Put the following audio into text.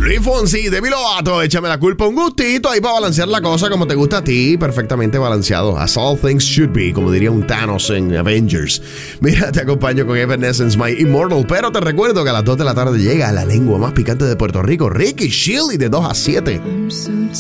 Luis Fonsi, Demi Lovato, échame la culpa, un gustito ahí para balancear la cosa como te gusta a ti, perfectamente balanceado. As all things should be, como diría un Thanos en Avengers. Mira, te acompaño con Evanescence, My Immortal, pero te recuerdo que a las 2 de la tarde llega la lengua más picante de Puerto Rico, Ricky Shilly, de 2 a 7. I'm so